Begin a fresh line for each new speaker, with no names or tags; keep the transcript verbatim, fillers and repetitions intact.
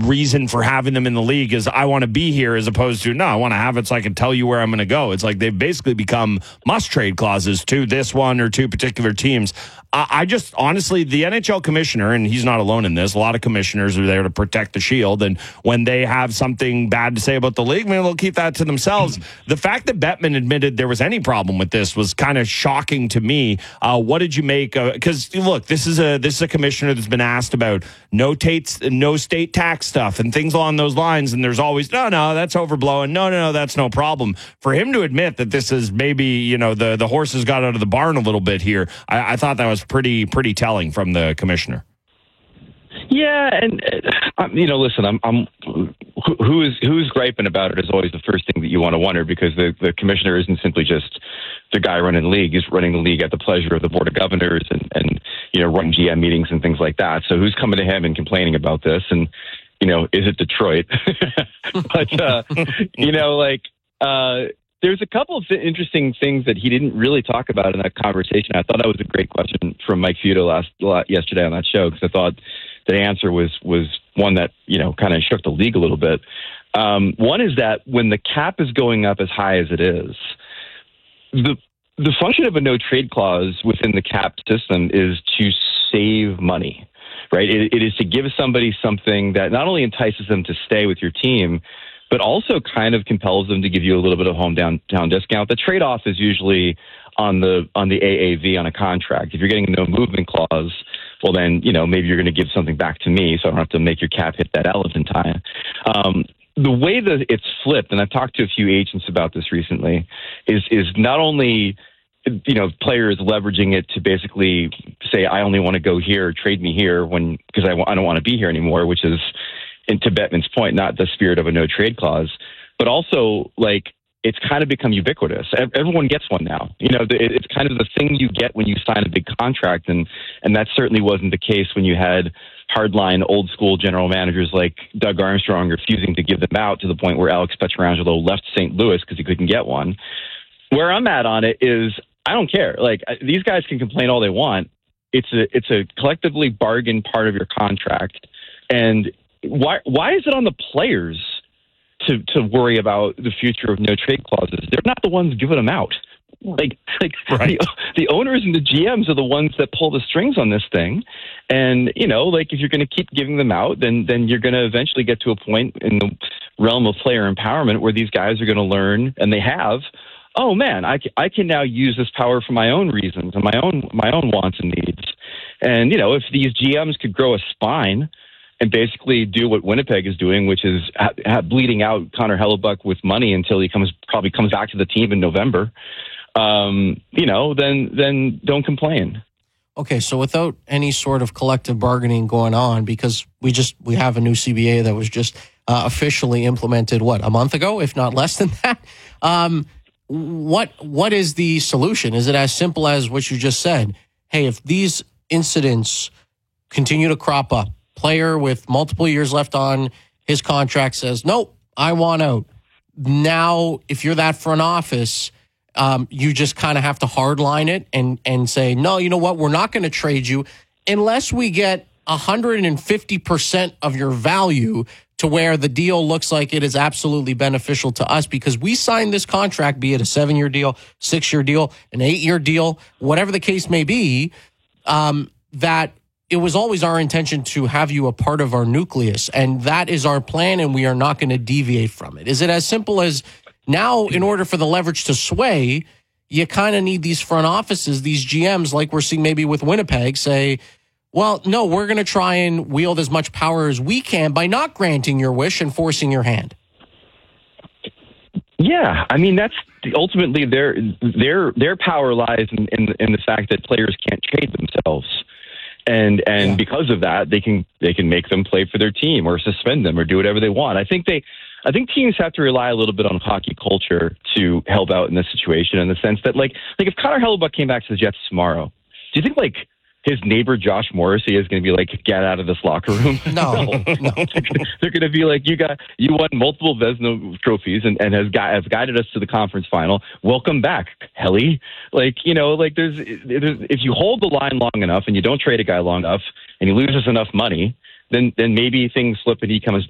reason for having them in the league is I want to be here, as opposed to, no, I want to have it so I can tell you where I'm going to go. It's like they've basically become must-trade clauses to this one or two particular teams. I, I just, honestly, the N H L commissioner, and he's not alone in this, a lot of commissioners are there to protect the shield, and when they have something bad to say about the league, maybe they'll keep that to themselves. The fact that Bettman admitted there was any problem with this was kind of shocking to me. Uh, what did you make? Because, look, this is a this is a commissioner that's been asked about no, tates, no state tax stuff and things along those lines, and there's always, no, no, that's overblowing. No, no, no, that's no problem. For him to admit that this is maybe, you know, the, the horses got out of the barn a little bit here, I, I thought that was pretty pretty telling from the commissioner.
Yeah, and uh, you know, listen, I'm, I'm who is who's griping about it is always the first thing that you want to wonder, because the, the commissioner isn't simply just the guy running the league; he's running the league at the pleasure of the board of governors and and you know, running G M meetings and things like that. So who's coming to him and complaining about this? And you know, is it Detroit? But uh, you know, like. Uh, There's a couple of interesting things that he didn't really talk about in that conversation. I thought that was a great question from Mike Feudo last yesterday on that show, because I thought the answer was was one that, you know, kind of shook the league a little bit. Um, one is that when the cap is going up as high as it is, the the function of a no trade clause within the cap system is to save money, right? It, it is to give somebody something that not only entices them to stay with your team, but also kind of compels them to give you a little bit of home downtown discount. The trade-off is usually on the on the A A V on a contract. If you're getting a no movement clause, well then, you know, maybe you're going to give something back to me, so I don't have to make your cap hit that elephantine. Um, the way that it's flipped, and I've talked to a few agents about this recently, is is not only, you know, players leveraging it to basically say, I only want to go here, trade me here when because I, I don't want to be here anymore, which is, and to Bettman's point, not the spirit of a no trade clause, but also like it's kind of become ubiquitous. Everyone gets one now. You know, it's kind of the thing you get when you sign a big contract, and and that certainly wasn't the case when you had hardline old school general managers like Doug Armstrong refusing to give them out, to the point where Alex Pietrangelo left Saint Louis because he couldn't get one. Where I'm at on it is I don't care. Like, these guys can complain all they want. It's a it's a collectively bargained part of your contract, and Why why is it on the players to, to worry about the future of no trade clauses? They're not the ones giving them out. Like, like
right.
the, the owners and the G Ms are the ones that pull the strings on this thing. And, you know, like, if you're going to keep giving them out, then then you're going to eventually get to a point in the realm of player empowerment where these guys are going to learn, and they have, oh man, I, I can now use this power for my own reasons and my own my own wants and needs. And, you know, if these G Ms could grow a spine and basically do what Winnipeg is doing, which is ha- ha- bleeding out Connor Hellebuck with money until he comes probably comes back to the team in November, um, you know, then then don't complain.
Okay, so without any sort of collective bargaining going on, because we just we have a new C B A that was just uh, officially implemented, what, a month ago, if not less than that. Um, what what is the solution? Is it as simple as what you just said? Hey, if these incidents continue to crop up, player with multiple years left on his contract says, nope, I want out. Now, if you're that front office, um, you just kind of have to hardline it and, and say, no, you know what? We're not going to trade you unless we get one hundred fifty percent of your value to where the deal looks like it is absolutely beneficial to us, because we signed this contract, be it a seven-year deal, six-year deal, an eight-year deal, whatever the case may be, um, that it was always our intention to have you a part of our nucleus, and that is our plan, and we are not going to deviate from it. Is it as simple as now, in order for the leverage to sway, you kind of need these front offices, these G Ms, like we're seeing maybe with Winnipeg, say, well, no, we're going to try and wield as much power as we can by not granting your wish and forcing your hand?
Yeah, I mean, that's ultimately their their their power lies in, in, in the fact that players can't trade themselves. And and yeah. because of that, they can they can make them play for their team or suspend them or do whatever they want. I think they, I think teams have to rely a little bit on hockey culture to help out in this situation, in the sense that, like, like if Connor Hellebuck came back to the Jets tomorrow, do you think like his neighbor Josh Morrissey is going to be like, get out of this locker room?
No, no. no.
They're going to be like, you got you won multiple Vezina trophies and, and has gu- have guided us to the conference final. Welcome back, Helly. Like, you know, like there's, there's if you hold the line long enough and you don't trade a guy long enough and he loses enough money, then then maybe things slip and he comes